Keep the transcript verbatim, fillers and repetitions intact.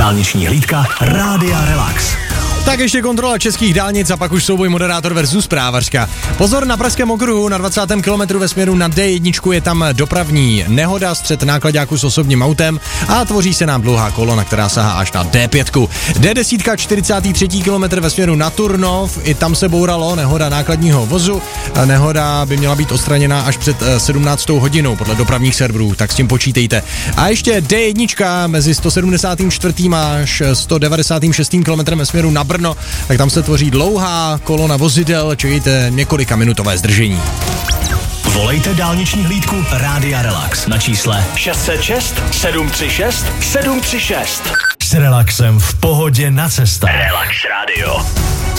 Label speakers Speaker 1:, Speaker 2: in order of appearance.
Speaker 1: Dálniční hlídka Rádia Relax.
Speaker 2: Tak ještě kontrola českých dálnic a pak už souboj moderátor versus zprávařka. Pozor, na pražském okruhu na dvacátém kilometru ve směru na dé jedna je tam dopravní nehoda, střet náklaďáku s osobním autem a tvoří se nám dlouhá kolona, která sahá až na dé pět. dé deset, čtyřicátý třetí kilometr ve směru na Turnov, i tam se bouralo, nehoda nákladního vozu. Nehoda by měla být odstraněna až před sedmnáctou hodinou podle dopravních serverů, tak s tím počítejte. A ještě dé jedna mezi sto sedmdesát čtyři až sto devadesát šest kilometrem ve směru na Brno, tak tam se tvoří dlouhá kolona vozidel, čekejte několika minutové zdržení.
Speaker 1: Volejte dálniční hlídku Rádia Relax na čísle šest set šest sedm tři šest sedm tři šest. S relaxem v pohodě na cestách. Relax Radio.